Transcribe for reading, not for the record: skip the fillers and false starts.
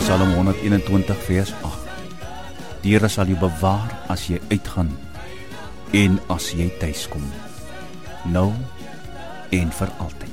Psalm 121 vers 8. Die Here sal jou bewaar as jy uitgaan en as jy tuis kom, nou en vir altyd.